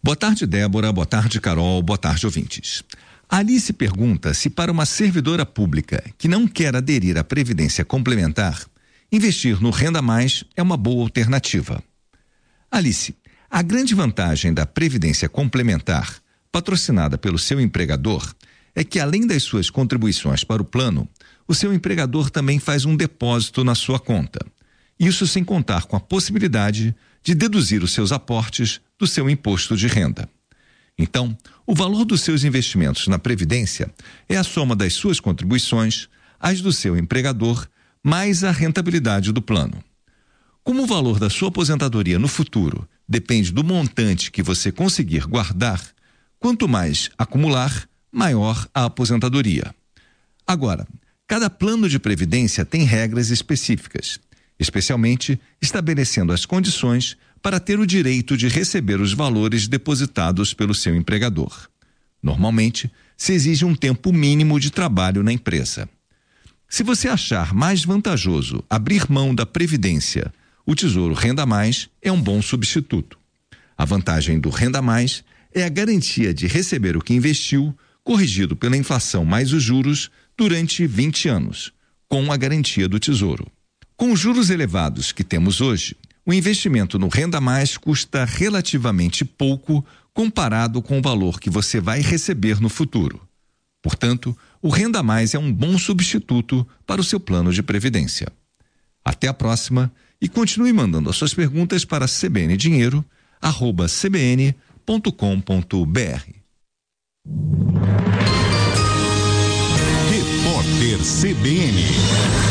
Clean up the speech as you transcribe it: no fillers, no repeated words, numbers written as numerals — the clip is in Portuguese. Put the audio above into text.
Boa tarde, Débora. Boa tarde, Carol. Boa tarde, ouvintes. Alice pergunta se para uma servidora pública que não quer aderir à Previdência Complementar, investir no Renda Mais é uma boa alternativa. Alice, a grande vantagem da Previdência Complementar, patrocinada pelo seu empregador, é que além das suas contribuições para o plano, o seu empregador também faz um depósito na sua conta. Isso sem contar com a possibilidade de deduzir os seus aportes do seu imposto de renda. Então, o valor dos seus investimentos na Previdência é a soma das suas contribuições, as do seu empregador, mais a rentabilidade do plano. Como o valor da sua aposentadoria no futuro depende do montante que você conseguir guardar, quanto mais acumular, maior a aposentadoria. Agora, cada plano de previdência tem regras específicas, especialmente estabelecendo as condições para ter o direito de receber os valores depositados pelo seu empregador. Normalmente, se exige um tempo mínimo de trabalho na empresa. Se você achar mais vantajoso abrir mão da Previdência, o Tesouro Renda Mais é um bom substituto. A vantagem do Renda Mais é a garantia de receber o que investiu, corrigido pela inflação mais os juros, durante 20 anos, com a garantia do Tesouro. Com os juros elevados que temos hoje, o investimento no Renda Mais custa relativamente pouco comparado com o valor que você vai receber no futuro. Portanto, o Renda Mais é um bom substituto para o seu plano de previdência. Até a próxima e continue mandando as suas perguntas para cbndinheiro@cbn.com.br. Repórter CBN.